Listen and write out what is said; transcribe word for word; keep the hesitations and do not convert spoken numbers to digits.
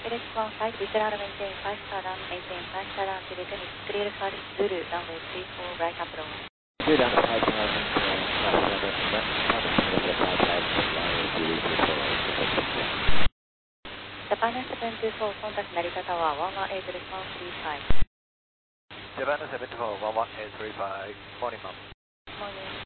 It is one flight, Visual maintain five star down, maintain five star down to Return, clear service Zulu, runway three four right approach. Good on five thousand, Japan seven two four, contact Narita Tower one one eight response three five. Japan seven two four, one one eight three five, morning ma'am. Morning.